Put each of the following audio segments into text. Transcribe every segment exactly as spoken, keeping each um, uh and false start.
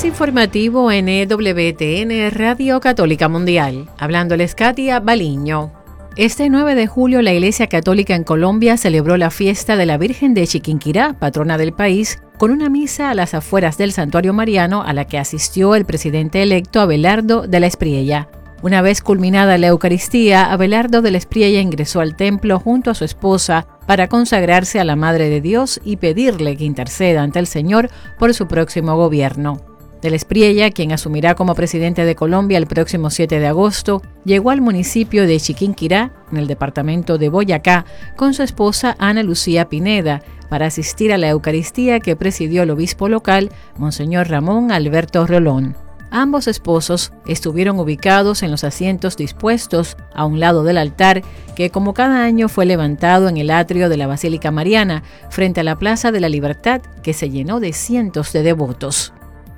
informativo N W T N Radio Católica Mundial. Hablándoles Katia Baliño. Este nueve de julio la Iglesia Católica en Colombia celebró la fiesta de la Virgen de Chiquinquirá, patrona del país, con una misa a las afueras del Santuario Mariano a la que asistió el presidente electo Abelardo de la Espriella. Una vez culminada la Eucaristía, Abelardo de la Espriella ingresó al templo junto a su esposa para consagrarse a la Madre de Dios y pedirle que interceda ante el Señor por su próximo gobierno. De la Espriella, quien asumirá como presidente de Colombia el próximo siete de agosto, llegó al municipio de Chiquinquirá, en el departamento de Boyacá, con su esposa Ana Lucía Pineda, para asistir a la Eucaristía que presidió el obispo local, Monseñor Ramón Alberto Rolón. Ambos esposos estuvieron ubicados en los asientos dispuestos a un lado del altar, que como cada año fue levantado en el atrio de la Basílica Mariana, frente a la Plaza de la Libertad, que se llenó de cientos de devotos.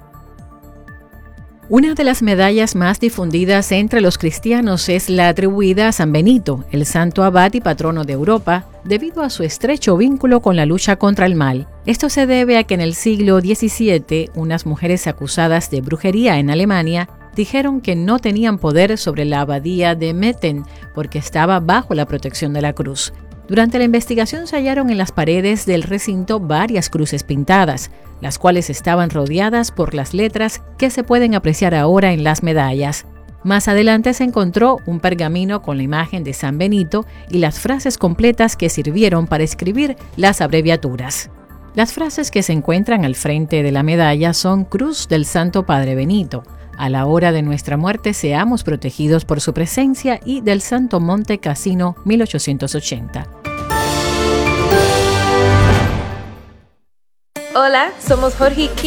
Una de las medallas más difundidas entre los cristianos es la atribuida a San Benito, el santo abad y patrono de Europa, debido a su estrecho vínculo con la lucha contra el mal. Esto se debe a que en el siglo diecisiete, unas mujeres acusadas de brujería en Alemania dijeron que no tenían poder sobre la abadía de Metten porque estaba bajo la protección de la cruz. Durante la investigación se hallaron en las paredes del recinto varias cruces pintadas, las cuales estaban rodeadas por las letras que se pueden apreciar ahora en las medallas. Más adelante se encontró un pergamino con la imagen de San Benito y las frases completas que sirvieron para escribir las abreviaturas. Las frases que se encuentran al frente de la medalla son Cruz del Santo Padre Benito, a la hora de nuestra muerte seamos protegidos por su presencia y del Santo Monte Cassino mil ochocientos ochenta. Hola, somos Jorge y Kim